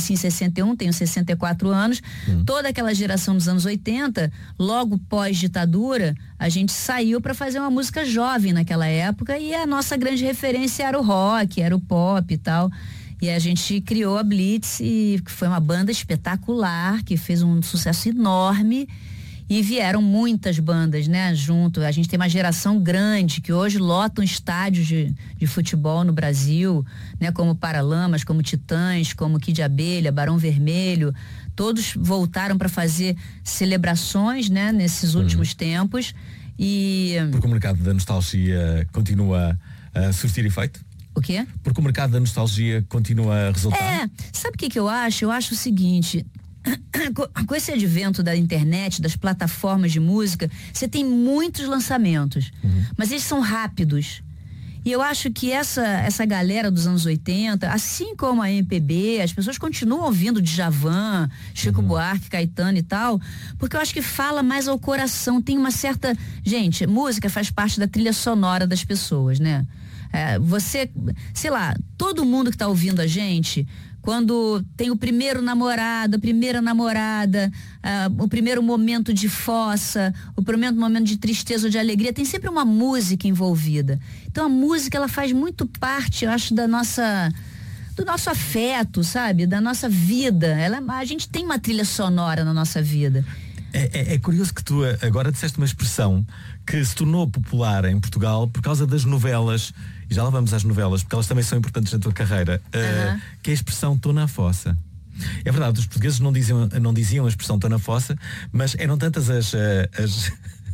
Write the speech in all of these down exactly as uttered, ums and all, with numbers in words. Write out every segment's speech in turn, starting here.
nasci em sessenta e um, tenho sessenta e quatro anos, hum. toda aquela geração dos anos oitenta, logo pós-ditadura, a gente saiu para fazer uma música jovem naquela época e a nossa grande referência era o rock, era o pop e tal. E a gente criou a Blitz, e foi uma banda espetacular, que fez um sucesso enorme. E vieram muitas bandas, né, junto. A gente tem uma geração grande que hoje lotam estádios de, de futebol no Brasil, né, como Paralamas, como Titãs, como Kid Abelha, Barão Vermelho. Todos voltaram para fazer celebrações, né, nesses últimos uhum. tempos. E porque o mercado da nostalgia continua a surtir efeito? O quê? Porque o mercado da nostalgia continua a resultar? É, sabe o que que eu acho? Eu acho o seguinte: com esse advento da internet, das plataformas de música, você tem muitos lançamentos, uhum. mas eles são rápidos. E eu acho que essa, essa galera dos anos oitenta, assim como a M P B, as pessoas continuam ouvindo Djavan, Chico uhum. Buarque, Caetano e tal, porque eu acho que fala mais ao coração, tem uma certa... Gente, música faz parte da trilha sonora das pessoas, né? É, você, sei lá, todo mundo que tá ouvindo a gente, quando tem o primeiro namorado, a primeira namorada, uh, o primeiro momento de fossa, o primeiro momento de tristeza ou de alegria, tem sempre uma música envolvida. Então a música, ela faz muito parte, eu acho, da nossa, do nosso afeto, sabe? Da nossa vida. Ela, a gente tem uma trilha sonora na nossa vida. É, é, é curioso que tu agora disseste uma expressão que se tornou popular em Portugal por causa das novelas, e já lá vamos às novelas, porque elas também são importantes na tua carreira, uh, que é a expressão "tô na fossa". É verdade, os portugueses não diziam, não diziam a expressão "tô na fossa", mas eram tantas as, as,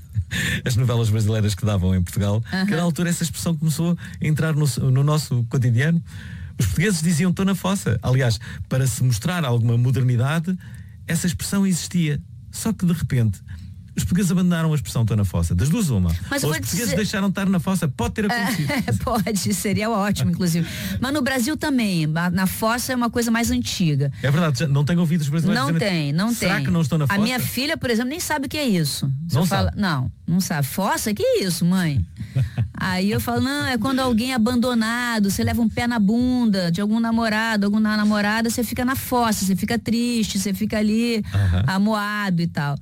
as novelas brasileiras que davam em Portugal, uh-huh. que na altura essa expressão começou a entrar no, no nosso cotidiano. Os portugueses diziam "tô na fossa". Aliás, para se mostrar alguma modernidade, essa expressão existia. Só que de repente os portugueses abandonaram a expressão "tô na fossa". Das duas uma. Mas ou os portugueses dizer... deixaram de estar na fossa. Pode ter acontecido. É, pode, seria ótimo, inclusive. Mas no Brasil também, na fossa é uma coisa mais antiga. É verdade, não tenho ouvido os brasileiros Não dizendo... tem, não Será tem. que não estou na fossa? A minha filha, por exemplo, nem sabe o que é isso. Não fala... sabe? Não, não sabe. Fossa? Que é isso, mãe? Aí eu falo, não, é quando alguém é abandonado, você leva um pé na bunda de algum namorado, alguma namorada, você fica na fossa, você fica triste, você fica ali uhum. amuado e tal.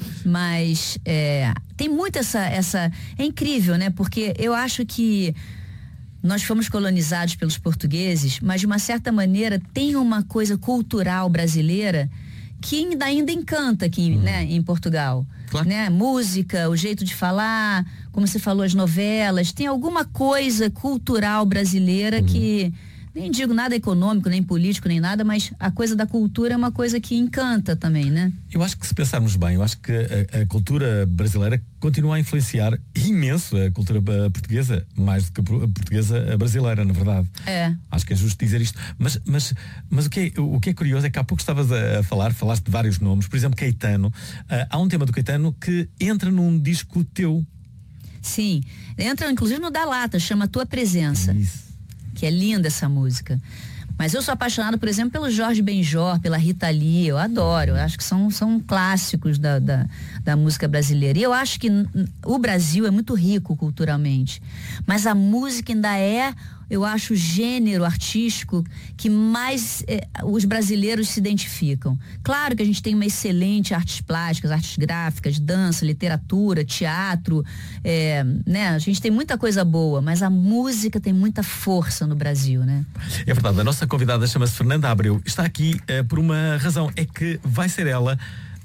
Mas é, tem muito essa, essa... É incrível, né? Porque eu acho que nós fomos colonizados pelos portugueses, mas de uma certa maneira tem uma coisa cultural brasileira que ainda, ainda encanta aqui, hum. né, em Portugal. Claro. Né? Música, o jeito de falar, como você falou, as novelas, tem alguma coisa cultural brasileira hum. que... Nem digo nada econômico, nem político, nem nada, mas a coisa da cultura é uma coisa que encanta também, né? Eu acho que, se pensarmos bem, eu acho que a, a cultura brasileira continua a influenciar imenso a cultura portuguesa, mais do que a portuguesa a brasileira, na verdade. É. Acho que é justo dizer isto. Mas, mas, mas o, que é, o que é curioso é que há pouco estavas a, a falar, falaste de vários nomes, por exemplo, Caetano. Uh, há um tema do Caetano que entra num disco teu. Sim, entra inclusive no Da Lata, chama Tua Presença. Isso. Que é linda essa música. Mas eu sou apaixonada, por exemplo, pelo Jorge Benjor, pela Rita Lee, eu adoro, eu acho que são, são clássicos da, da, da música brasileira. E eu acho que n- o Brasil é muito rico culturalmente, mas a música ainda é, eu acho, o gênero artístico que mais eh, os brasileiros se identificam. Claro que a gente tem uma excelente artes plásticas, artes gráficas, dança, literatura, teatro, eh, né? A gente tem muita coisa boa, mas a música tem muita força no Brasil, né? É verdade, a nossa convidada chama-se Fernanda Abreu, está aqui uh, por uma razão, é que vai ser ela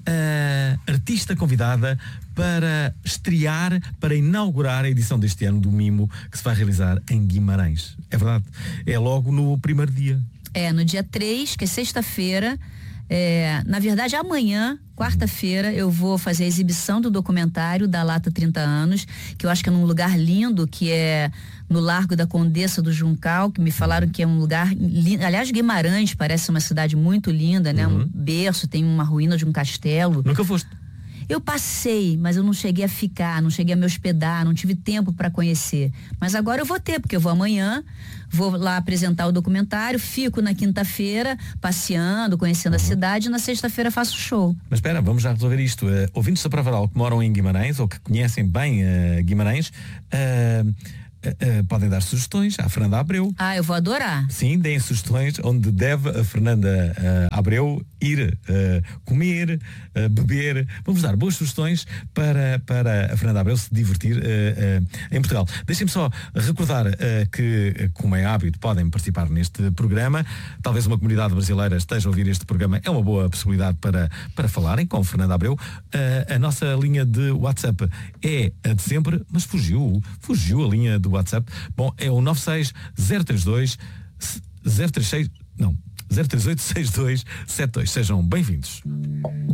a artista convidada para estrear, para inaugurar a edição deste ano do Mimo, que se vai realizar em Guimarães. É verdade, é logo no primeiro dia. É, no dia três, que é sexta-feira. É, na verdade, amanhã, quarta-feira, eu vou fazer a exibição do documentário Da Lata trinta anos, que eu acho que é num lugar lindo, que é no Largo da Condessa do Juncal, que me falaram que é um lugar lindo. Aliás, Guimarães parece uma cidade muito linda, né? Uhum. Um berço, tem uma ruína de um castelo. Nunca foste? Eu passei, mas eu não cheguei a ficar, não cheguei a me hospedar, não tive tempo para conhecer. Mas agora eu vou ter, porque eu vou amanhã, vou lá apresentar o documentário, fico na quinta-feira passeando, conhecendo uhum. a cidade, e na sexta-feira faço show. Mas espera, vamos já resolver isto. Uh, ouvintes da Pravaral que moram em Guimarães ou que conhecem bem uh, Guimarães, uh, uh, podem dar sugestões à Fernanda Abreu. Ah, eu vou adorar. Sim, deem sugestões onde deve a Fernanda uh, Abreu ir uh, comer, uh, beber. Vamos dar boas sugestões para, para a Fernanda Abreu se divertir uh, uh, em Portugal. Deixem-me só recordar uh, que, como é hábito, podem participar neste programa. Talvez uma comunidade brasileira esteja a ouvir este programa. É uma boa possibilidade para, para falarem com Fernanda Abreu. Uh, a nossa linha de WhatsApp é a de sempre, mas fugiu. Fugiu a linha do WhatsApp. Bom, é o nove seis zero três dois zero três seis, não, zero três oito seis dois sete dois. Sejam bem-vindos.